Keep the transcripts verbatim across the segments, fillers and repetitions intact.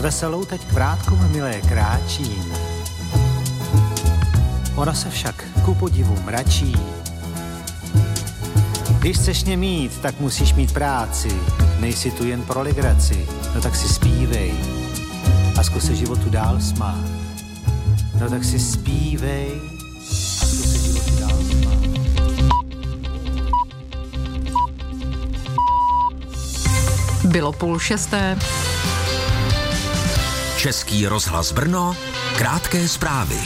veselou teď k vrátkům milé kráčím. Ona se však ku podivu mračí. Když chceš mě mít, tak musíš mít práci. Nejsi tu jen pro legraci, no tak si zpívej a zkus se životu dál smát. No tak si zpívej a zkus se životu dál smát. Bylo půl šesté. Český rozhlas Brno, krátké zprávy.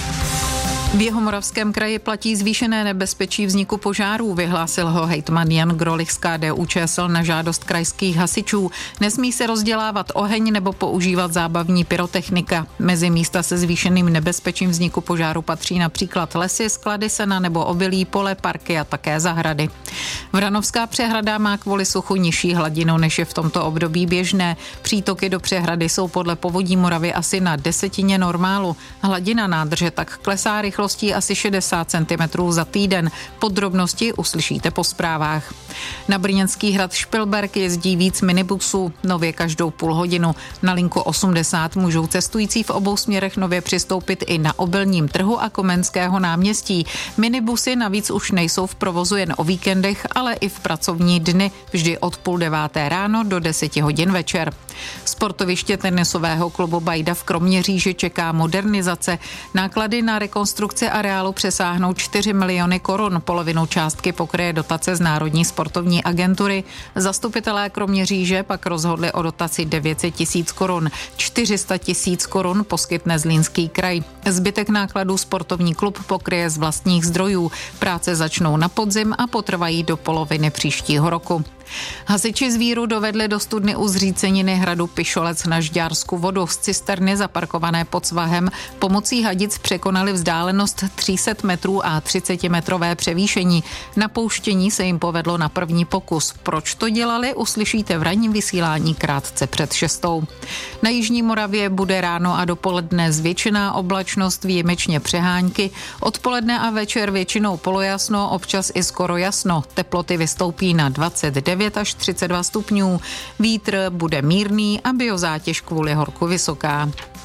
V Jihomoravském kraji platí zvýšené nebezpečí vzniku požárů, vyhlásil ho hejtman Jan Grolich z K D U Č S L na žádost krajských hasičů. Nesmí se rozdělávat oheň nebo používat zábavní pyrotechnika. Mezi místa se zvýšeným nebezpečím vzniku požáru patří například lesy, sklady sena nebo obilí, pole, parky a také zahrady. Vranovská přehrada má kvůli suchu nižší hladinu, než je v tomto období běžné. Přítoky do přehrady jsou podle Povodí Moravy asi na desetině normálu. Hladina nádrže tak klesá rychlostí asi šedesát centimetrů za týden. Podrobnosti uslyšíte po zprávách. Na brněnský hrad Špilberk jezdí víc minibusů, nově každou půl hodinu. Na linku osmdesát můžou cestující v obou směrech nově přistoupit i na Obilním trhu a Komenského náměstí. Minibusy navíc už nejsou v provozu jen o víkendech, ale i v pracovní dny, vždy od půl deváté ráno do deseti hodin večer. Sportoviště tenisového klubu Bajda v Kroměříži čeká modernizace. Náklady na rekonstrukci areálu přesáhnou čtyři miliony korun. Polovinu částky pokryje dotace z Národní sportovní agentury. Zastupitelé Kroměříže pak rozhodli o dotaci devět set tisíc korun. čtyři sta tisíc korun poskytne Zlínský kraj. Zbytek nákladů sportovní klub pokryje z vlastních zdrojů. Práce začnou na podzim a potrvají do poloviny příštího roku. Hasiči z Víru dovedli do studny u zříceniny hradu Pišolec na Žďársku vodu z cisterny zaparkované pod svahem. Pomocí hadic překonali vzdálenost tři sta metrů a třicetimetrové převýšení. Napouštění se jim povedlo na první pokus. Proč to dělali, uslyšíte v ranním vysílání krátce před šestou. Na jižní Moravě bude ráno a dopoledne zvětšená oblačnost, výjimečně přehánky. Odpoledne a večer většinou polojasno, občas i skoro jasno. Teploty vystoupí na dvacet devět až třicet dva stupňů. Vítr bude mírný a biozátěž kvůli horku vysoká.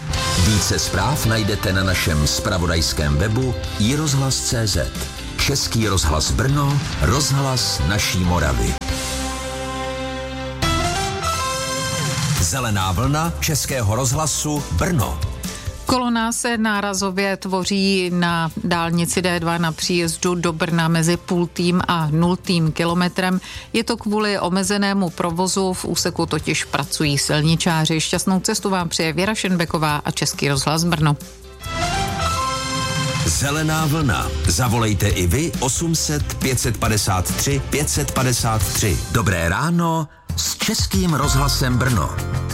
Více zpráv najdete na našem zpravodajském webu i rozhlas tečka cé zet. Český rozhlas Brno, rozhlas naší Moravy. Zelená vlna Českého rozhlasu Brno. Kolona se nárazově tvoří na dálnici D dva na příjezdu do Brna mezi půltým a nultým kilometrem. Je to kvůli omezenému provozu, v úseku totiž pracují silničáři. Šťastnou cestu vám přeje Věra Šenbeková a Český rozhlas Brno. Zelená vlna. Zavolejte i vy osm set pět set padesát tři pět set padesát tři. Dobré ráno s Českým rozhlasem Brno.